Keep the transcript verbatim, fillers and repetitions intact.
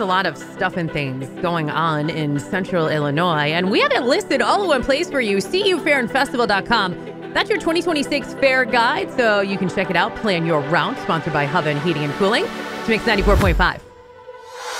lot of stuff and things going on in central Illinois, and we have it listed all in one place for you, c u fair and festival dot com. That's your twenty twenty-six fair guide, so you can check it out, plan your route, sponsored by Hub and Heating and Cooling. It's Mix ninety-four point five.